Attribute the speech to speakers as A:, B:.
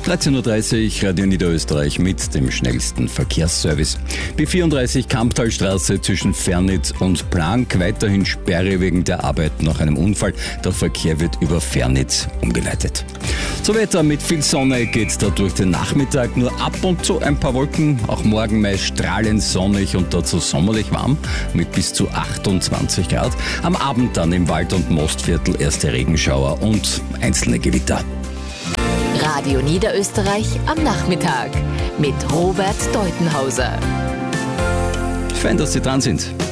A: 13.30 Uhr, Radio Niederösterreich mit dem schnellsten Verkehrsservice. B34 Kamptalstraße zwischen Fernitz und Plank. Weiterhin Sperre wegen der Arbeit nach einem Unfall. Der Verkehr wird über Fernitz umgeleitet. So Wetter, mit viel Sonne geht's da durch den Nachmittag. Nur ab und zu ein paar Wolken. Auch morgen meist strahlend sonnig und dazu sommerlich warm mit bis zu 28 Grad. Am Abend dann im Wald- und Mostviertel erste Regenschauer und einzelne Gewitter.
B: Radio Niederösterreich am Nachmittag mit Robert Deutenhauser.
A: Fein, dass Sie dran sind.